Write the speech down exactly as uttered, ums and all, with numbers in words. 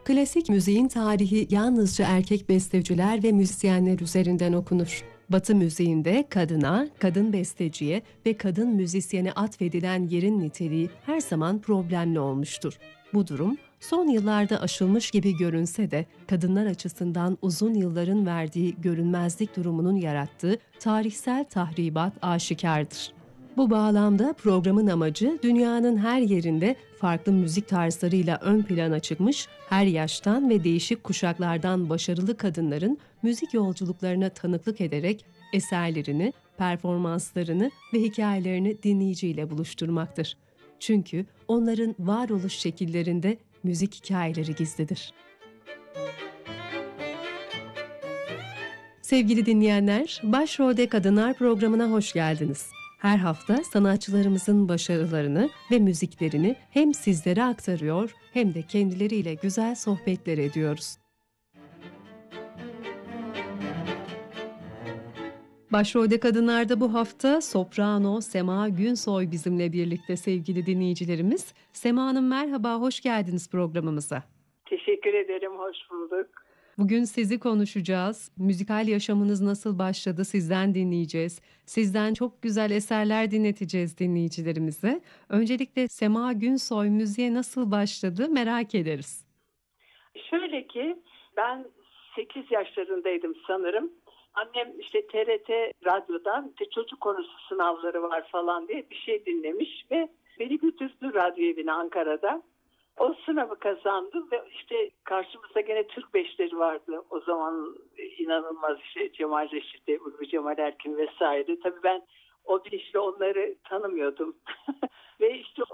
Klasik müziğin tarihi yalnızca erkek besteciler ve müzisyenler üzerinden okunur. Batı müziğinde kadına, kadın besteciye ve kadın müzisyene atfedilen yerin niteliği her zaman problemli olmuştur. Bu durum son yıllarda aşılmış gibi görünse de kadınlar açısından uzun yılların verdiği görünmezlik durumunun yarattığı tarihsel tahribat aşikardır. Bu bağlamda programın amacı dünyanın her yerinde farklı müzik tarzlarıyla ön plana çıkmış, her yaştan ve değişik kuşaklardan başarılı kadınların müzik yolculuklarına tanıklık ederek eserlerini, performanslarını ve hikayelerini dinleyiciyle buluşturmaktır. Çünkü onların varoluş şekillerinde müzik hikayeleri gizlidir. Sevgili dinleyenler, Başrolde Kadınlar programına hoş geldiniz. Her hafta sanatçılarımızın başarılarını ve müziklerini hem sizlere aktarıyor hem de kendileriyle güzel sohbetler ediyoruz. Başrolde Kadınlar'da bu hafta soprano Sema Günsoy bizimle birlikte sevgili dinleyicilerimiz. Sema Hanım merhaba, hoş geldiniz programımıza. Teşekkür ederim, hoş bulduk. Bugün sizi konuşacağız. Müzikal yaşamınız nasıl başladı sizden dinleyeceğiz. Sizden çok güzel eserler dinleteceğiz dinleyicilerimize. Öncelikle Sema Günsoy müziğe nasıl başladı merak ederiz. Şöyle ki ben sekiz yaşlarındaydım sanırım. Annem işte T R T radyodan işte çocuk konusu sınavları var falan diye bir şey dinlemiş ve beni götürdü radyo evine Ankara'da. O sınavı kazandım ve işte karşımızda gene Türk beşleri vardı. O zaman inanılmaz işte Cemal Reşit'te, Ulvi Cemal Erkin vesaire. Tabii ben o bilinçle onları tanımıyordum. Ve işte